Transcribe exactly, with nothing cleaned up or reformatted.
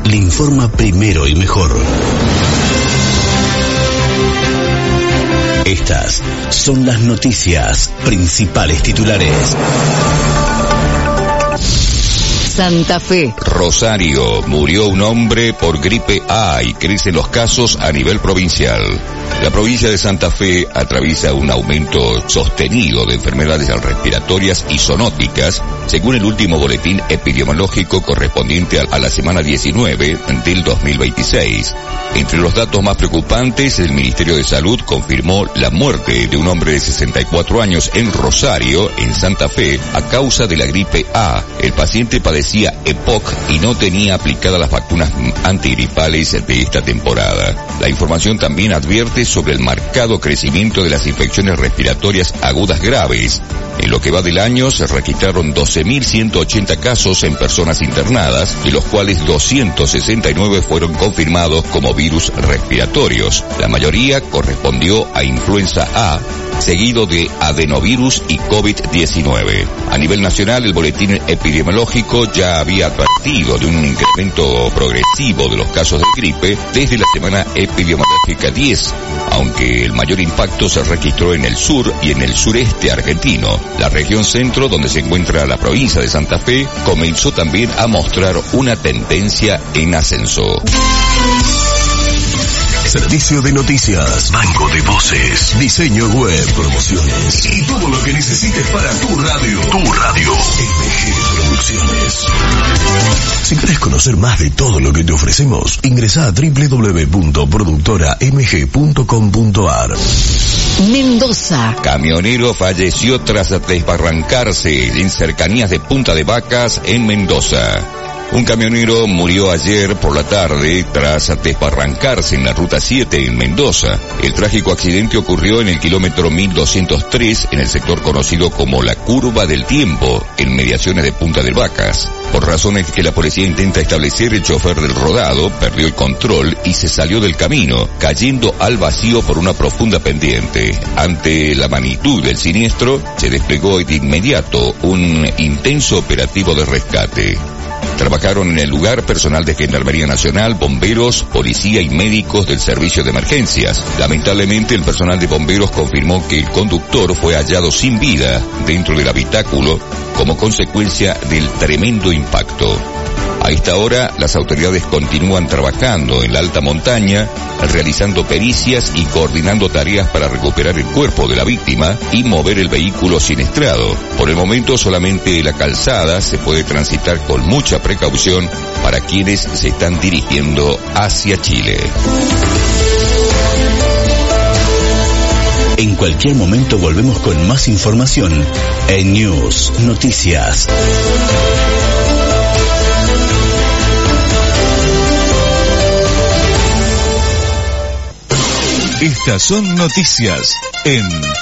le informa primero y mejor. Estas son las noticias, principales titulares. Santa Fe. Rosario, murió un hombre por gripe A y crecen los casos a nivel provincial. La provincia de Santa Fe atraviesa un aumento sostenido de enfermedades respiratorias y zoonóticas, según el último boletín epidemiológico correspondiente a la semana diecinueve del dos mil veintiséis. Entre los datos más preocupantes, el Ministerio de Salud confirmó la muerte de un hombre de sesenta y cuatro años en Rosario, en Santa Fe, a causa de la gripe A. El paciente padecía E P O C y no tenía aplicadas las vacunas antigripales de esta temporada. La información también advierte sobre el marcado crecimiento de las infecciones respiratorias agudas graves. En lo que va del año se registraron doce mil ciento ochenta casos en personas internadas, de los cuales doscientos sesenta y nueve fueron confirmados como virus respiratorios. La mayoría correspondió a influenza A, seguido de adenovirus y COVID diecinueve. A nivel nacional, el boletín epidemiológico ya había advertido de un incremento progresivo de los casos de gripe desde la semana epidemiológica diez, aunque el mayor impacto se registró en el sur y en el sureste argentino. La región centro, donde se encuentra la provincia de Santa Fe, comenzó también a mostrar una tendencia en ascenso. Servicio de noticias, banco de voces, diseño web, promociones y todo lo que necesites para tu radio. Tu radio. M G Producciones. Si querés conocer más de todo lo que te ofrecemos, ingresa a doble u doble u doble u punto productora m g punto com punto a r. Mendoza. Camionero falleció tras desbarrancarse en cercanías de Punta de Vacas, en Mendoza. Un camionero murió ayer por la tarde tras desbarrancarse en la ruta siete en Mendoza. El trágico accidente ocurrió en el kilómetro mil doscientos tres, en el sector conocido como la Curva del Tiempo, en mediaciones de Punta de Vacas. Por razones que la policía intenta establecer, el chofer del rodado perdió el control y se salió del camino, cayendo al vacío por una profunda pendiente. Ante la magnitud del siniestro, se desplegó de inmediato un intenso operativo de rescate. Trabajaron en el lugar personal de Gendarmería Nacional, bomberos, policía y médicos del servicio de emergencias. Lamentablemente, el personal de bomberos confirmó que el conductor fue hallado sin vida dentro del habitáculo como consecuencia del tremendo impacto. A esta hora, las autoridades continúan trabajando en la alta montaña, realizando pericias y coordinando tareas para recuperar el cuerpo de la víctima y mover el vehículo siniestrado. Por el momento, solamente la calzada se puede transitar con mucha precaución para quienes se están dirigiendo hacia Chile. En cualquier momento volvemos con más información en News Noticias. Estas son noticias en